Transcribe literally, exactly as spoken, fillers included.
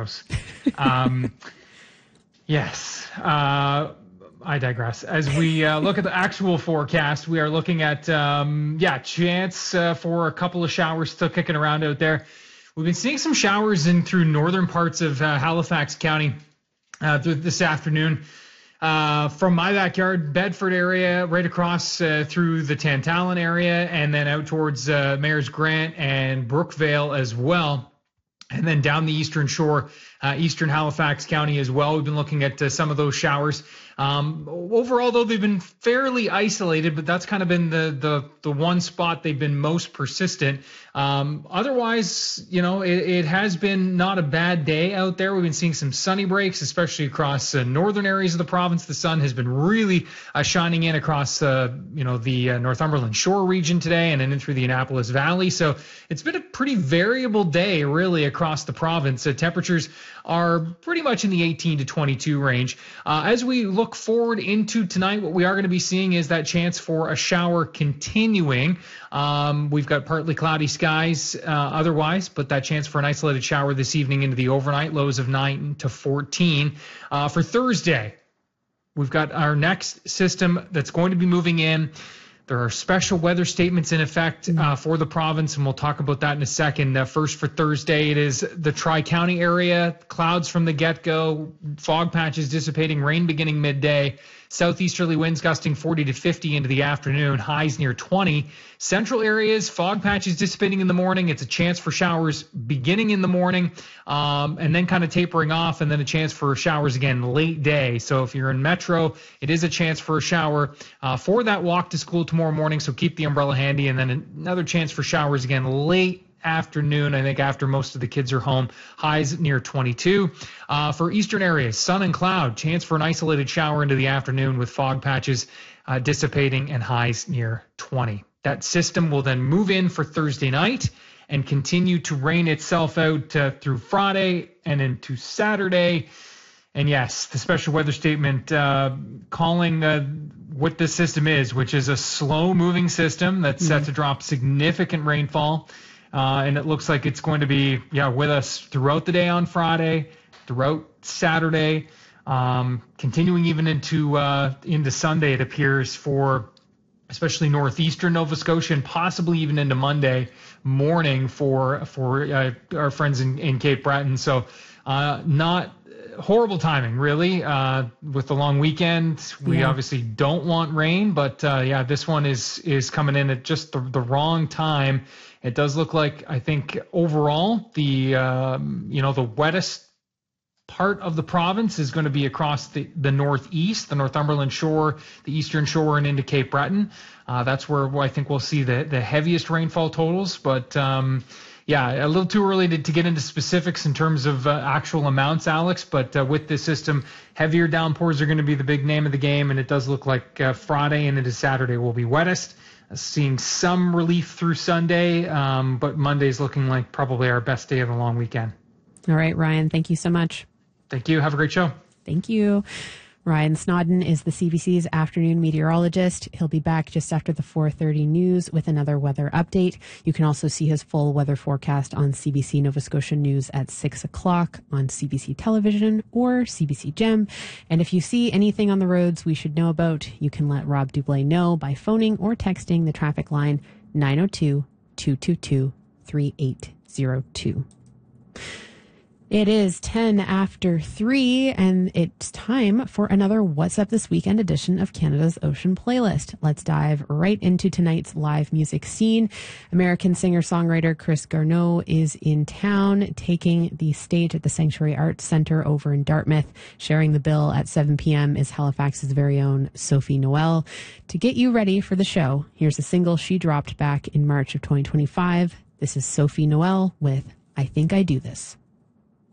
gross. Um, yes. Uh, I digress. As we uh, look at the actual forecast, we are looking at, um, yeah, chance uh, for a couple of showers still kicking around out there. We've been seeing some showers in through northern parts of uh, Halifax County uh, through this afternoon. Uh, from my backyard, Bedford area, right across uh, through the Tantallon area, and then out towards uh, Mayor's Grant and Brookvale as well. And then down the eastern shore, uh, eastern Halifax County as well. We've been looking at uh, some of those showers. Um, overall, though, they've been fairly isolated, but that's kind of been the the, the one spot they've been most persistent. Um, otherwise, you know, it, it has been not a bad day out there. We've been seeing some sunny breaks, especially across uh, northern areas of the province. The sun has been really uh, shining in across, uh, you know, the uh, Northumberland Shore region today and then in through the Annapolis Valley. So it's been a pretty variable day, really, across the province. Uh, temperatures are pretty much in the eighteen to twenty-two range. Uh, as we look forward into tonight, what we are going to be seeing is that chance for a shower continuing. Um, we've got partly cloudy skies uh, otherwise, but that chance for an isolated shower this evening into the overnight, lows of nine to fourteen. Uh, for Thursday, we've got our next system that's going to be moving in. There are special weather statements in effect uh, for the province, and we'll talk about that in a second. Uh, first for Thursday, it is the Tri-County area, clouds from the get-go, fog patches dissipating, rain beginning midday, southeasterly winds gusting forty to fifty into the afternoon, highs near twenty. Central areas, fog patches dissipating in the morning. It's a chance for showers beginning in the morning um, and then kind of tapering off, and then a chance for showers again late day. So if you're in Metro, it is a chance for a shower uh, for that walk to school tomorrow morning, so keep the umbrella handy, and then another chance for showers again late afternoon, I think, after most of the kids are home. Highs near twenty-two. Uh, for eastern areas, sun and cloud, chance for an isolated shower into the afternoon with fog patches uh, dissipating and highs near twenty. That system will then move in for Thursday night and continue to rain itself out uh, through Friday and into Saturday. And yes, the special weather statement uh, calling uh, what this system is, which is a slow-moving system that's mm-hmm. set to drop significant rainfall. Uh, and it looks like it's going to be yeah with us throughout the day on Friday, throughout Saturday, um, continuing even into uh, into Sunday, it appears, for especially northeastern Nova Scotia, and possibly even into Monday morning for for uh, our friends in, in Cape Breton. So uh, not horrible timing, really, uh, with the long weekend. We yeah. obviously don't want rain, but uh, yeah, this one is is coming in at just the, the wrong time. It does look like, I think, overall, the um, you know the wettest part of the province is going to be across the, the northeast, the Northumberland Shore, the eastern shore, and into Cape Breton. Uh, that's where I think we'll see the, the heaviest rainfall totals. But um, yeah, a little too early to, to get into specifics in terms of uh, actual amounts, Alex. But uh, with this system, heavier downpours are going to be the big name of the game, and it does look like uh, Friday and into Saturday will be wettest. Seeing some relief through Sunday, um, but Monday's looking like probably our best day of the long weekend. All right, Ryan, thank you so much. Thank you. Have a great show. Thank you. Ryan Snodden is the C B C's afternoon meteorologist. He'll be back just after the four thirty news with another weather update. You can also see his full weather forecast on C B C Nova Scotia News at six o'clock on C B C Television or C B C Gem. And if you see anything on the roads we should know about, you can let Rob Dublé know by phoning or texting the traffic line nine oh two, two two two, three eight zero two. It is ten after three, and it's time for another What's Up This Weekend edition of Canada's Ocean Playlist. Let's dive right into tonight's live music scene. American singer-songwriter Chris Garneau is in town, taking the stage at the Sanctuary Arts Centre over in Dartmouth. Sharing the bill at seven p.m. is Halifax's very own Sophie Noel. To get you ready for the show, here's a single she dropped back in March of twenty twenty-five. This is Sophie Noel with I Think I Do This.